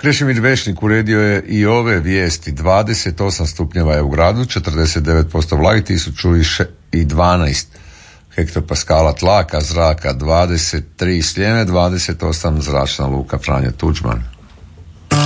Krešimir Vešnik uredio je i ove vijesti. 28 stupnjeva je u gradu, 49% vlage, 1012 hektopaskala tlaka, zraka 23 Sljeme, 28 zračna luka Franjo Tuđman.